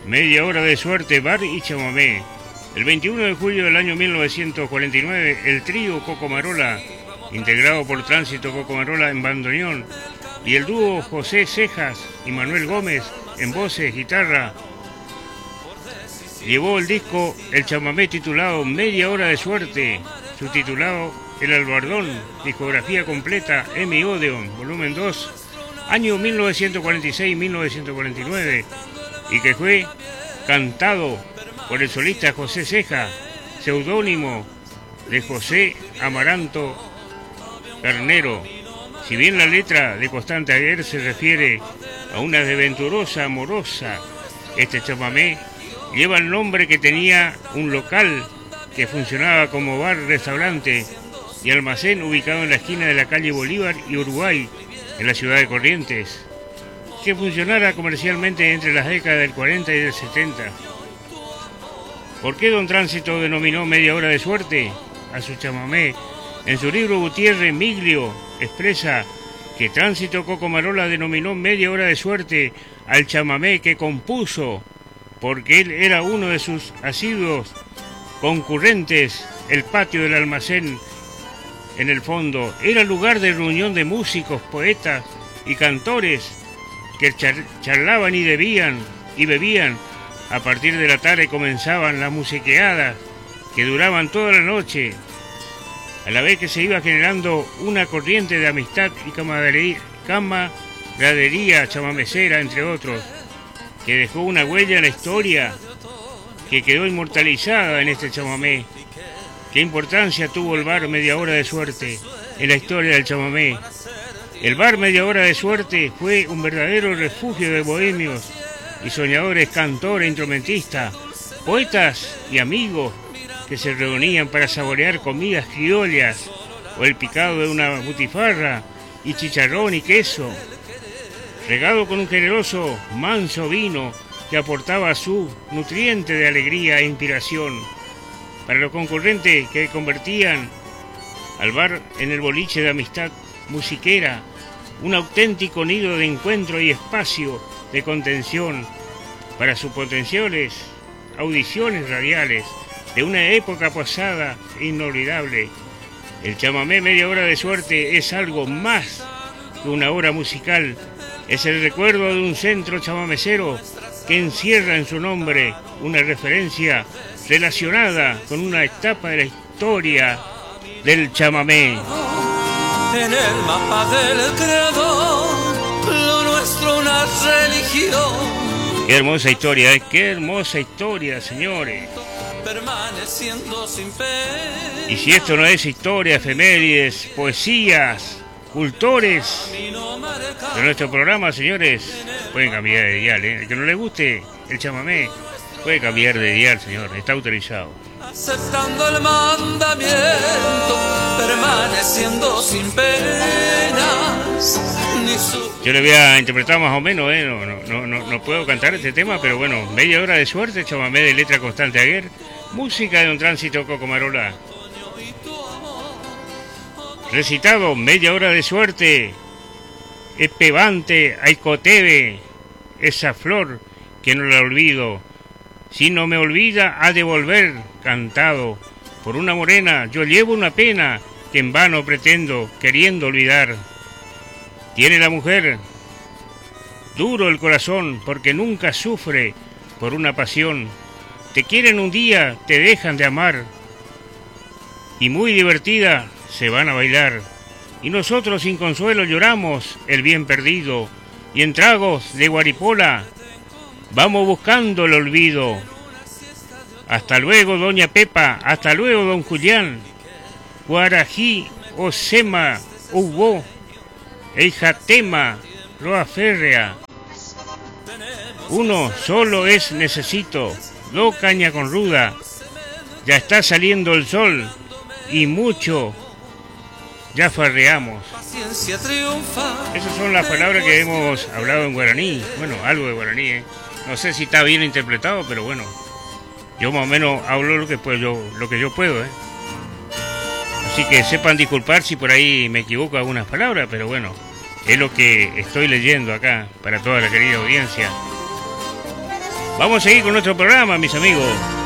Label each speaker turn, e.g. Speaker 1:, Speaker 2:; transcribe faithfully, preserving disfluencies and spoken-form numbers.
Speaker 1: Media hora de suerte, bar y chamamé. El veintiuno de julio del año mil novecientos cuarenta y nueve, el trío Cocomarola, integrado por Tránsito Cocomarola en bandoneón, y el dúo José Cejas y Manuel Gómez en voces, guitarra, llevó el disco El Chamamé titulado Media Hora de Suerte, subtitulado El Albardón, discografía completa, M Odeon, volumen dos, año mil novecientos cuarenta y seis a mil novecientos cuarenta y nueve, y que fue cantado por el solista José Ceja, seudónimo de José Amaranto Carnero. Si bien la letra de Constante Aguer se refiere a una desventurosa amorosa, este chamamé lleva el nombre que tenía un local que funcionaba como bar-restaurante y almacén ubicado en la esquina de la calle Bolívar y Uruguay, en la ciudad de Corrientes, que funcionara comercialmente entre las décadas del cuarenta y del setenta. ¿Por qué Don Tránsito denominó Media Hora de Suerte a su chamamé? En su libro Gutiérrez Miglio expresa que Tránsito Cocomarola denominó Media Hora de Suerte al chamamé que compuso porque él era uno de sus asiduos concurrentes. El patio del almacén en el fondo era lugar de reunión de músicos, poetas y cantores que char charlaban y debían y bebían. A partir de la tarde comenzaban las musiqueadas que duraban toda la noche, a la vez que se iba generando una corriente de amistad y camaradería, camaradería chamamecera, entre otros, que dejó una huella en la historia que quedó inmortalizada en este chamamé. ¿Qué importancia tuvo el bar Media Hora de Suerte en la historia del chamamé? El bar Media Hora de Suerte fue un verdadero refugio de bohemios y soñadores, cantores, instrumentistas, poetas y amigos que se reunían para saborear comidas criollas o el picado de una butifarra y chicharrón y queso, regado con un generoso, manso vino que aportaba su nutriente de alegría e inspiración para los concurrentes que convertían al bar en el boliche de amistad musiquera, un auténtico nido de encuentro y espacio de contención para sus potenciales audiciones radiales de una época pasada e inolvidable. El chamamé Media Hora de Suerte es algo más que una obra musical, es el recuerdo de un centro chamamecero que encierra en su nombre una referencia relacionada con una etapa de la historia del chamamé.
Speaker 2: En el mapa del creador, lo nuestro una religión.
Speaker 1: Qué hermosa historia, ¿eh? Qué hermosa historia, señores.
Speaker 2: Permaneciendo sin pena.
Speaker 1: Y si esto no es historia, efemérides, poesías, cultores de nuestro programa, señores, pueden cambiar de dial, ¿eh? El que no le guste el chamamé puede cambiar de dial, señor, está autorizado.
Speaker 2: Aceptando el mandamiento, permaneciendo sin penas, ni su...
Speaker 1: Yo le voy a interpretar más o menos, ¿eh? no, no, no, no puedo cantar este tema, pero bueno, Media Hora de Suerte, chamamé de letra Constante Aguer, música de Don Tránsito Cocomarola. Recitado, Media Hora de Suerte, Espevante, Aicoteve, esa flor que no la olvido. Si no me olvida, ha de volver, cantado por una morena. Yo llevo una pena que en vano pretendo, queriendo olvidar. Tiene la mujer duro el corazón, porque nunca sufre por una pasión. Te quieren un día, te dejan de amar, y muy divertida se van a bailar. Y nosotros sin consuelo lloramos el bien perdido, y en tragos de guaripola vamos buscando el olvido. Hasta luego, doña Pepa, hasta luego, don Julián. Guarají, Osema, Hugo, Eijatema, Roa Férrea. Uno solo es necesito, dos caña con ruda. Ya está saliendo el sol y mucho ya farreamos. Esas son las palabras que hemos hablado en guaraní. Bueno, algo de guaraní, ¿eh? No sé si está bien interpretado, pero bueno, yo más o menos hablo lo que puedo, yo, lo que yo puedo, ¿eh? Así que sepan disculpar si por ahí me equivoco algunas palabras, pero bueno, es lo que estoy leyendo acá para toda la querida audiencia. Vamos a seguir con nuestro programa, mis amigos.